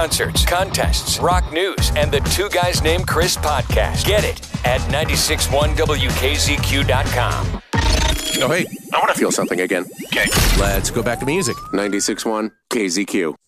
concerts, contests, rock news, and the Two Guys Named Chris podcast. Get it at 961WKZQ.com. Oh, hey, I want to feel something again. Okay. Let's go back to music. 96.1 KZQ.